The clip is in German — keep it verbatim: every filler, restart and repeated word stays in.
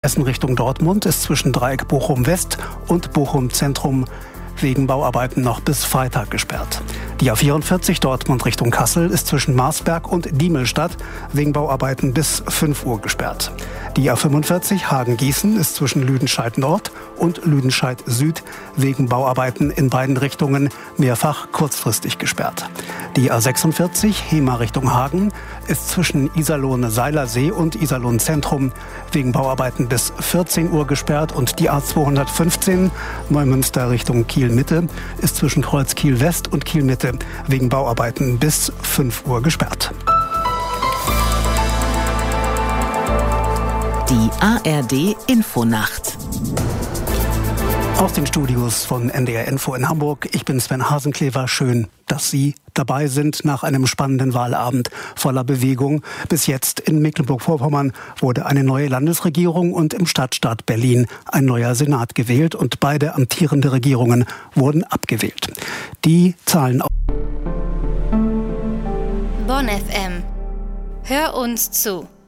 Essen Richtung Dortmund ist zwischen Dreieck Bochum West und Bochum Zentrum wegen Bauarbeiten noch bis Freitag gesperrt. Die A vierundvierzig Dortmund Richtung Kassel ist zwischen Marsberg und Diemelstadt wegen Bauarbeiten bis fünf Uhr gesperrt. Die A fünfundvierzig Hagen-Gießen ist zwischen Lüdenscheid Nord und Lüdenscheid Süd wegen Bauarbeiten in beiden Richtungen mehrfach kurzfristig gesperrt. Die A sechsundvierzig Hemer Richtung Hagen ist zwischen Iserlohn-Seilersee und Iserlohn-Zentrum wegen Bauarbeiten bis vierzehn Uhr gesperrt und die A zweihundertfünfzehn Neumünster Richtung Kiel-Mitte ist zwischen Kreuz Kiel-West und Kiel-Mitte wegen Bauarbeiten bis fünf Uhr gesperrt. Die A R D Infonacht. Aus den Studios von N D R Info in Hamburg. Ich bin Sven Hasenklever. Schön, dass Sie dabei sind nach einem spannenden Wahlabend voller Bewegung. Bis jetzt in Mecklenburg-Vorpommern wurde eine neue Landesregierung und im Stadtstaat Berlin ein neuer Senat gewählt und beide amtierende Regierungen wurden abgewählt. Die Zahlen. Bonn F M. Hör uns zu.